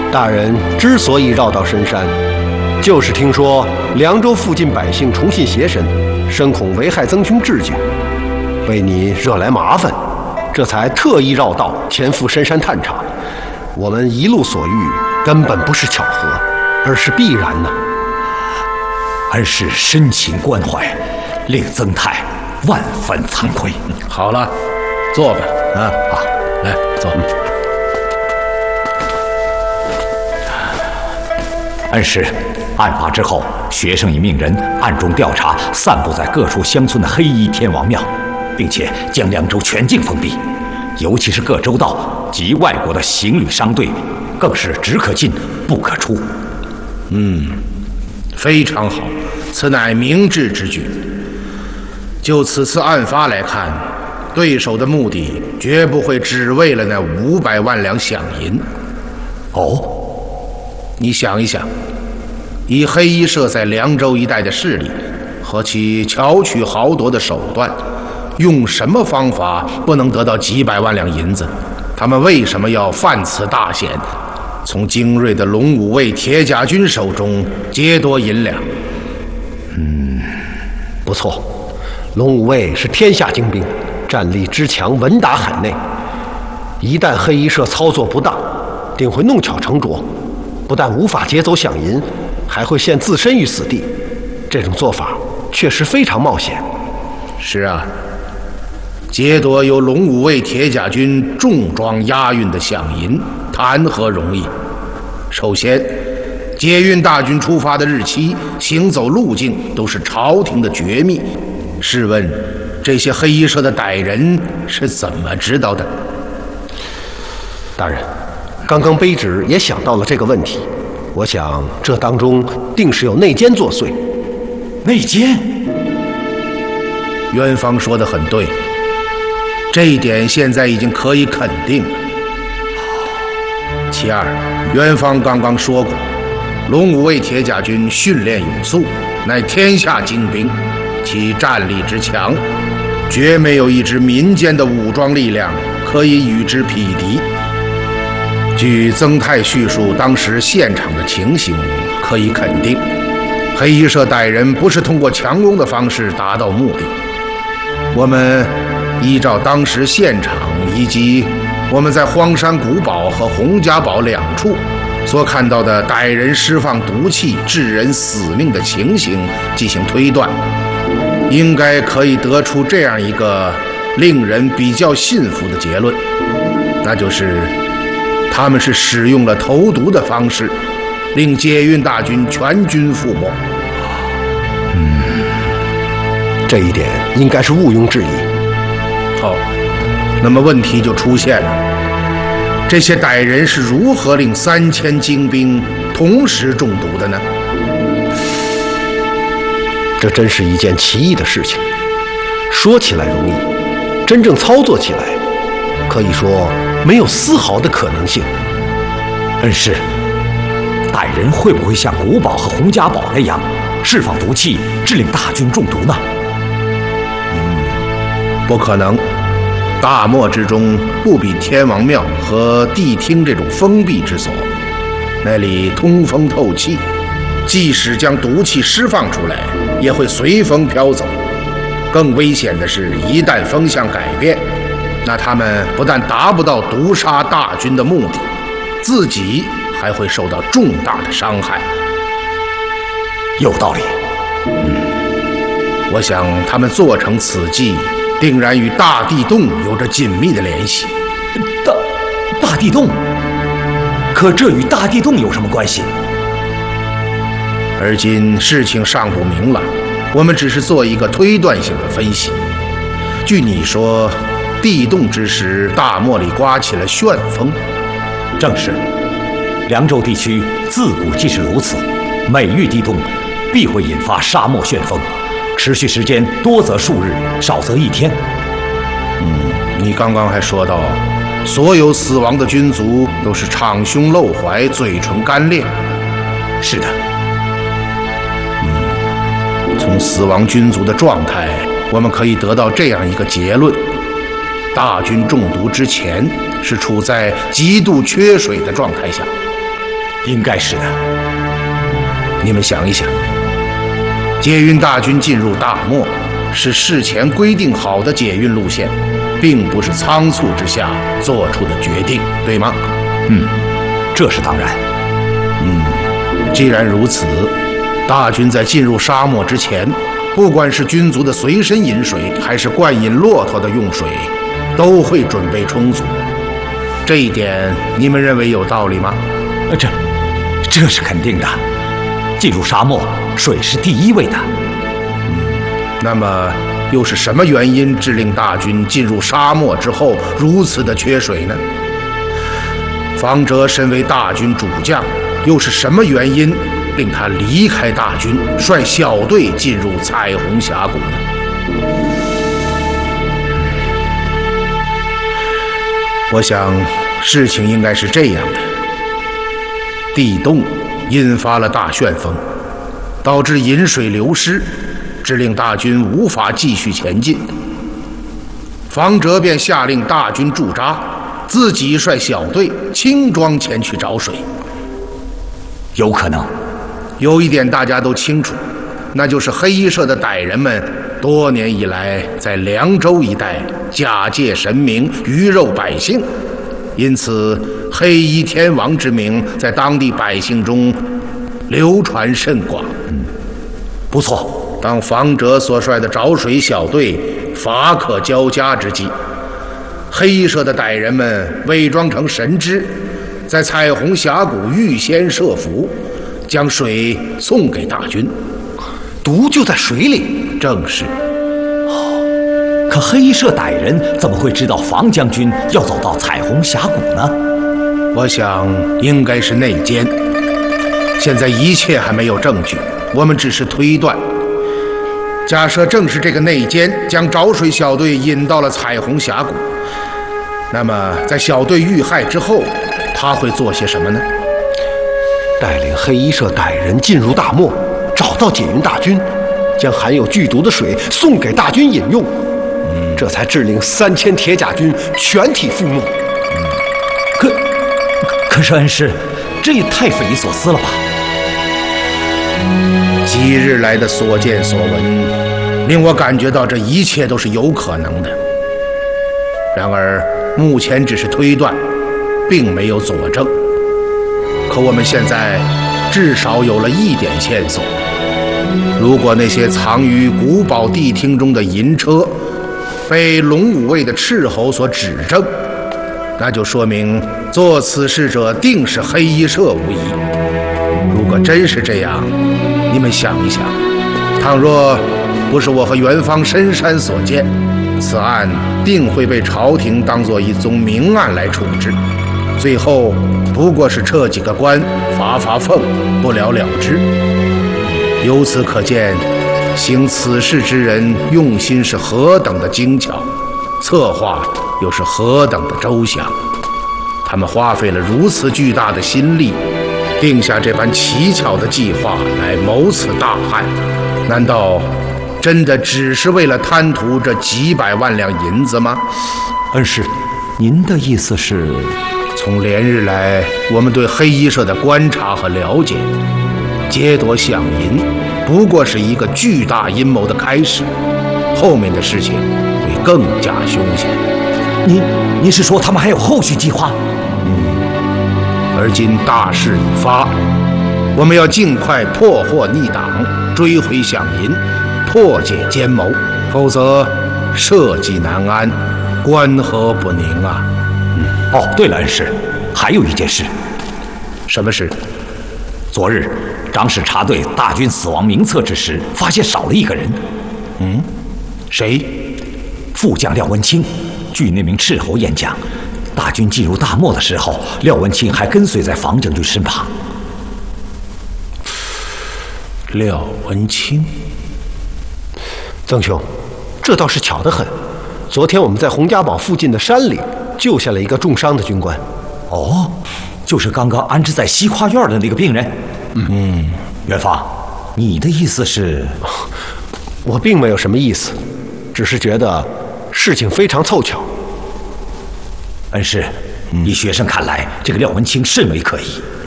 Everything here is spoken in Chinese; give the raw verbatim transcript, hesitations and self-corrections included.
大人之所以绕到深山，就是听说凉州附近百姓重信邪神，深恐危害曾兄志举，为你惹来麻烦，这才特意绕道前赴深山探查。我们一路所遇，根本不是巧合，而是必然呢。 恩师深情关怀，令曾泰万分惭愧。 好了，坐吧。啊啊，来坐。 恩师，案发之后，学生已命人暗中调查散布在各处乡村的黑衣天王庙，并且将凉州全境封闭，尤其是各州道及外国的行旅商队，更是只可进不可出。 嗯，非常好，此乃明智之举。就此次案发来看，对手的目的绝不会只为了那五百万两饷银。 哦。 你想一想，以黑衣社在凉州一带的势力和其巧取豪夺的手段，用什么方法不能得到几百万两银子？他们为什么要犯此大险，从精锐的龙武卫铁甲军手中劫夺银两？ 嗯，不错，龙武卫是天下精兵，战力之强，稳打海内。一旦黑衣社操作不当，定会弄巧成拙。不但无法劫走饷银，还会陷自身于死地。这种做法确实非常冒险。 是啊，劫夺由龙武卫铁甲军重装押运的饷银，谈何容易？首先，劫运大军出发的日期、行走路径都是朝廷的绝密。试问，这些黑衣社的歹人是怎么知道的？ 大人，刚刚卑职也想到了这个问题，我想这当中定是有内奸作祟。 内奸？ 元芳说得很对，这一点现在已经可以肯定了。其二，元芳刚刚说过，龙武卫铁甲军训练有素，乃天下精兵，其战力之强，绝没有一支民间的武装力量可以与之匹敌。据曾泰叙述当时现场的情形，可以肯定，黑衣社歹人不是通过强攻的方式达到目的。我们依照当时现场以及我们在荒山古堡和洪家堡两处所看到的歹人释放毒气致人死命的情形进行推断，应该可以得出这样一个令人比较信服的结论，那就是他们是使用了投毒的方式，令劫运大军全军覆没。 嗯，这一点应该是毋庸置疑。 好，那么问题就出现了，这些歹人是如何令三千精兵同时中毒的呢？ 这真是一件奇异的事情。说起来容易，真正操作起来，可以说没有丝毫的可能性。 恩师，歹人会不会像古堡和洪家堡那样释放毒气，致令大军中毒呢？ 嗯，不可能。大漠之中不比天王庙和谛厅这种封闭之所，那里通风透气，即使将毒气释放出来，也会随风飘走。更危险的是，一旦风向改变，那他们不但达不到毒杀大军的目的，自己还会受到重大的伤害。 有道理。 嗯，我想他们做成此计，定然与大地洞有着紧密的联系。 大大地洞？可这与大地洞有什么关系？ 而今事情尚不明朗，我们只是做一个推断性的分析。据你说，地洞之时，大漠里刮起了旋风。 正是，凉州地区自古即是如此，每遇地洞，必会引发沙漠旋风，持续时间多则数日，少则一天。 嗯，你刚刚还说到，所有死亡的军卒都是敞胸露怀，嘴唇干裂。 是的。 嗯，从死亡军卒的状态，我们可以得到这样一个结论：大军中毒之前是处在极度缺水的状态下， 应该是的。 你们想一想，解运大军进入大漠，是事前规定好的解运路线，并不是仓促之下做出的决定，对吗？ 嗯，这是当然。 嗯，既然如此，大军在进入沙漠之前，不管是军卒的随身饮水，还是灌饮骆驼的用水，都会准备充足。这一点你们认为有道理吗？ 呃，这这是肯定的。进入沙漠，水是第一位的。 嗯，那么又是什么原因致令大军进入沙漠之后如此的缺水呢？方哲身为大军主将，又是什么原因令他离开大军，率小队进入彩虹峡谷呢？我想事情应该是这样的：地动引发了大旋风，导致饮水流失，致令大军无法继续前进。方哲便下令大军驻扎，自己率小队轻装前去找水。 有可能。 有一点大家都清楚，那就是黑衣社的歹人们多年以来在凉州一带假借神明鱼肉百姓，因此黑衣天王之名在当地百姓中流传甚广。 嗯，不错。 当方哲所率的找水小队法可交加之际，黑衣社的歹人们伪装成神祗，在彩虹峡谷预先设伏，将水送给大军。 毒就在水里。 正是。 哦，可黑衣社歹人怎么会知道方将军要走到彩虹峡谷呢？ 我想应该是内奸。现在一切还没有证据，我们只是推断。假设正是这个内奸将找水小队引到了彩虹峡谷，那么在小队遇害之后，他会做些什么呢？ 带领黑衣社歹人进入大漠，找到解运大军，将含有剧毒的水送给大军饮用，嗯、这才致令三千铁甲军全体覆没。 嗯、可可是恩师，这也太匪夷所思了吧？ 几日来的所见所闻，令我感觉到这一切都是有可能的。然而目前只是推断，并没有佐证。可我们现在至少有了一点线索：如果那些藏于古堡地厅中的银车被龙武卫的斥候所指证，那就说明做此事者定是黑衣社无疑。如果真是这样，你们想一想，倘若不是我和元芳深山所见，此案定会被朝廷当作一宗明案来处置，最后不过是撤几个官，罚罚俸，不了了之。由此可见，行此事之人用心是何等的精巧，策划又是何等的周详。他们花费了如此巨大的心力，定下这般奇巧的计划来谋此大汉，难道真的只是为了贪图这几百万两银子吗？ 恩师，您的意思是？ 从连日来我们对黑衣社的观察和了解，劫夺饷银不过是一个巨大阴谋的开始，后面的事情会更加凶险。 您您是说他们还有后续计划？ 嗯，而今大势已发，我们要尽快破获逆党，追回饷银，破解奸谋，否则社稷难安，关河不宁啊！ 嗯，哦，对了，恩师，还有一件事。 什么事？ 昨日长史查对大军死亡名册之时，发现少了一个人。 嗯，谁？ 副将廖文清。据那名斥候演讲，大军进入大漠的时候，廖文清还跟随在房将军身旁。 廖文清， 曾兄，这倒是巧得很。昨天我们在洪家堡附近的山里救下了一个重伤的军官。 哦，就是刚刚安置在西跨院的那个病人。 嗯， 元芳，你的意思是？ 我并没有什么意思，只是觉得事情非常凑巧。 恩师，以学生看来，这个廖文清甚为可疑。